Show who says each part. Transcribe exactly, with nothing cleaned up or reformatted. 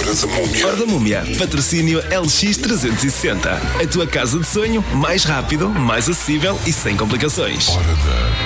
Speaker 1: eras a múmia.
Speaker 2: Hora da Múmia, patrocínio L X trezentos e sessenta. A tua casa de sonho, mais rápido, mais acessível e sem complicações.
Speaker 1: Hora da